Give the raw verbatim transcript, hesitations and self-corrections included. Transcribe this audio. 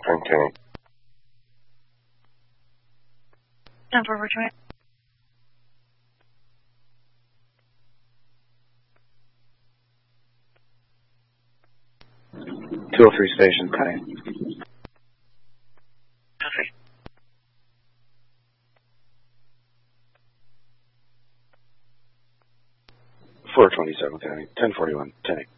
Okay. Number return. two oh three station, ten. Okay. four twenty-seven, County, ten forty-one, ten.